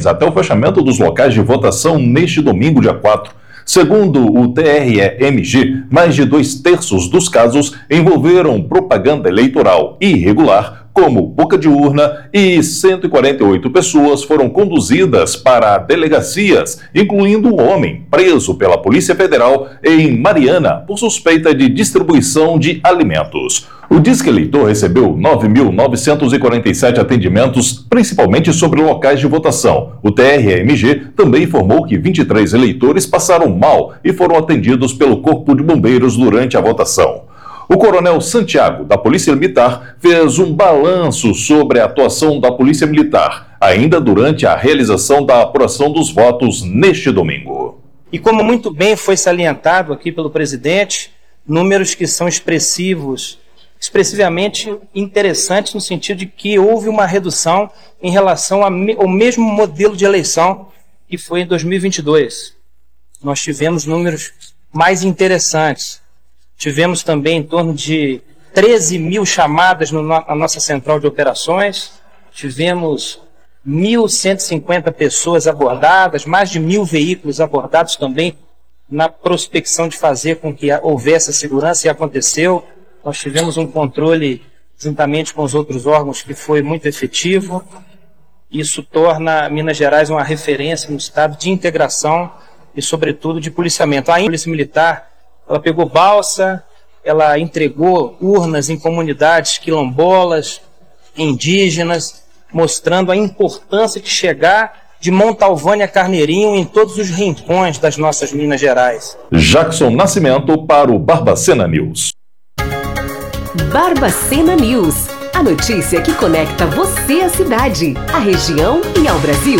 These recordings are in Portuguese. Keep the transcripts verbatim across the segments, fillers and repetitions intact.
até o fechamento dos locais de votação neste domingo, dia quatro. Segundo o T R E M G, mais de dois terços dos casos envolveram propaganda eleitoral irregular, como boca de urna, e cento e quarenta e oito pessoas foram conduzidas para delegacias, incluindo um homem preso pela Polícia Federal em Mariana por suspeita de distribuição de alimentos. O Disque Eleitor recebeu nove mil novecentos e quarenta e sete atendimentos, principalmente sobre locais de votação. O T R E M G também informou que vinte e três eleitores passaram mal e foram atendidos pelo Corpo de Bombeiros durante a votação. O coronel Santiago, da Polícia Militar, fez um balanço sobre a atuação da Polícia Militar, ainda durante a realização da apuração dos votos neste domingo. E como muito bem foi salientado aqui pelo presidente, números que são expressivos, expressivamente interessantes no sentido de que houve uma redução em relação ao mesmo modelo de eleição que foi em dois mil e vinte e dois. Nós tivemos números mais interessantes. Tivemos também em torno de treze mil chamadas no, na nossa central de operações, tivemos mil cento e cinquenta pessoas abordadas, mais de mil veículos abordados também na prospecção de fazer com que houvesse segurança, e aconteceu. Nós tivemos um controle, juntamente com os outros órgãos, que foi muito efetivo. Isso torna Minas Gerais uma referência no estado de integração e, sobretudo, de policiamento. A Polícia Militar, ela pegou balsa, ela entregou urnas em comunidades quilombolas, indígenas, mostrando a importância de chegar de Montalvânia a Carneirinho em todos os rincões das nossas Minas Gerais. Jackson Nascimento para o Barbacena News. Barbacena News, a notícia que conecta você à cidade, à região e ao Brasil.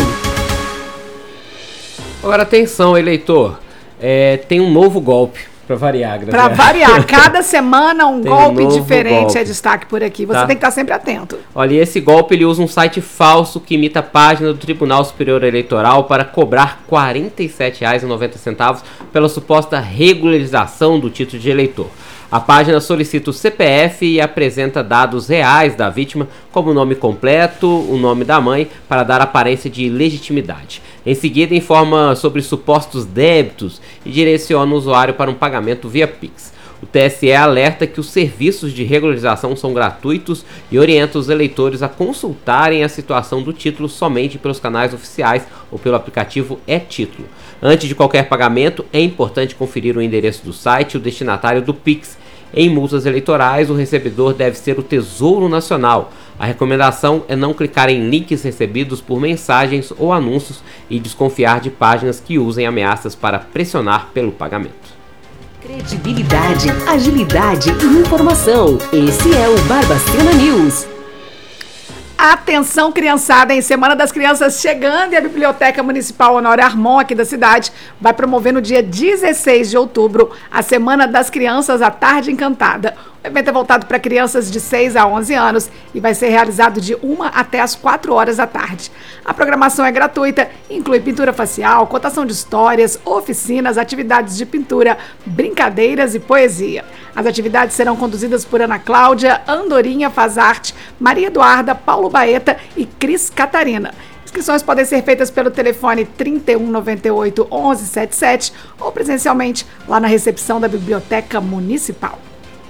Agora atenção, eleitor, é, tem um novo golpe. Para variar, Para variar, cada semana um Tem golpe um diferente golpe. é destaque por aqui. Você Tá. tem que estar sempre atento. Olha, e esse golpe ele usa um site falso que imita a página do Tribunal Superior Eleitoral para cobrar quarenta e sete reais e noventa centavos pela suposta regularização do título de eleitor. A página solicita o C P F e apresenta dados reais da vítima, como o nome completo, o nome da mãe, para dar aparência de legitimidade. Em seguida, informa sobre supostos débitos e direciona o usuário para um pagamento via Pix. O T S E alerta que os serviços de regularização são gratuitos e orienta os eleitores a consultarem a situação do título somente pelos canais oficiais ou pelo aplicativo e-Título. Antes de qualquer pagamento, é importante conferir o endereço do site e o destinatário do Pix. Em multas eleitorais, o recebedor deve ser o Tesouro Nacional. A recomendação é não clicar em links recebidos por mensagens ou anúncios e desconfiar de páginas que usem ameaças para pressionar pelo pagamento. Credibilidade, agilidade e informação. Esse é o Barbacena News. Atenção, criançada, em Semana das Crianças chegando, e a Biblioteca Municipal Honório Armon, aqui da cidade, vai promover no dia dezesseis de outubro a Semana das Crianças, a Tarde Encantada. O evento é voltado para crianças de seis a onze anos e vai ser realizado de uma até as quatro horas da tarde. A programação é gratuita, inclui pintura facial, contação de histórias, oficinas, atividades de pintura, brincadeiras e poesia. As atividades serão conduzidas por Ana Cláudia, Andorinha Fazarte, Maria Eduarda, Paulo Baeta e Cris Catarina. Inscrições podem ser feitas pelo telefone trinta e um, noventa e oito, onze, setenta e sete ou presencialmente lá na recepção da Biblioteca Municipal.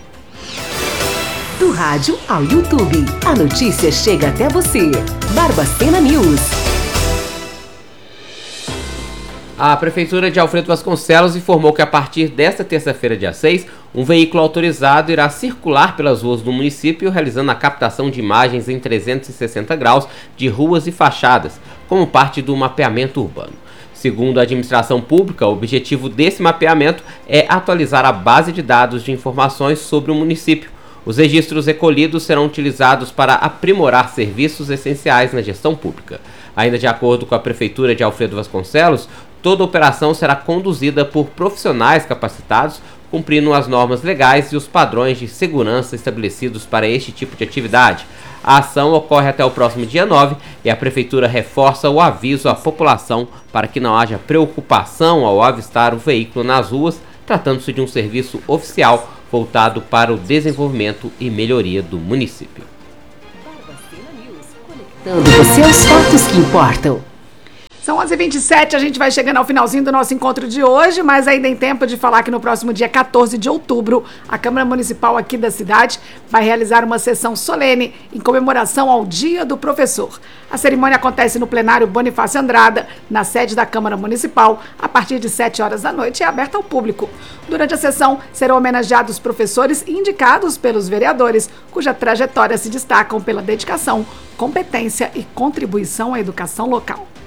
Do rádio ao YouTube, a notícia chega até você. Barbacena News. A Prefeitura de Alfredo Vasconcelos informou que a partir desta terça-feira, dia seis, um veículo autorizado irá circular pelas ruas do município, realizando a captação de imagens em trezentos e sessenta graus de ruas e fachadas, como parte do mapeamento urbano. Segundo a administração pública, o objetivo desse mapeamento é atualizar a base de dados de informações sobre o município. Os registros recolhidos serão utilizados para aprimorar serviços essenciais na gestão pública. Ainda de acordo com a Prefeitura de Alfredo Vasconcelos, toda a operação será conduzida por profissionais capacitados, cumprindo as normas legais e os padrões de segurança estabelecidos para este tipo de atividade. A ação ocorre até o próximo dia nove e a Prefeitura reforça o aviso à população para que não haja preocupação ao avistar o veículo nas ruas, tratando-se de um serviço oficial voltado para o desenvolvimento e melhoria do município. Barbacena News, conectando você aos fatos que importam. São onze e vinte e sete, a gente vai chegando ao finalzinho do nosso encontro de hoje, mas ainda em tempo de falar que no próximo dia quatorze de outubro, a Câmara Municipal aqui da cidade vai realizar uma sessão solene em comemoração ao Dia do Professor. A cerimônia acontece no plenário Bonifácio Andrada, na sede da Câmara Municipal, a partir de sete horas da noite e é aberta ao público. Durante a sessão, serão homenageados professores indicados pelos vereadores, cuja trajetória se destacam pela dedicação, competência e contribuição à educação local.